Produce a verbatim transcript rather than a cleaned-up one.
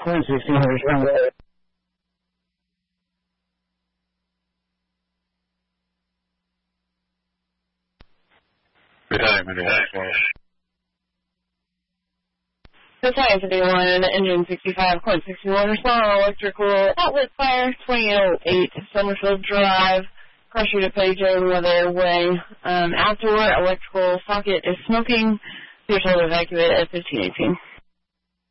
Point sixteen, respond. This is fifty-one, engine sixty-five, point sixty-one, respond, electrical outlet fire, twenty oh eight, Summerfield Drive, cross street at Page O, Weather Way. Um, outdoor electrical socket is smoking. You're told to evacuate at fifteen eighteen.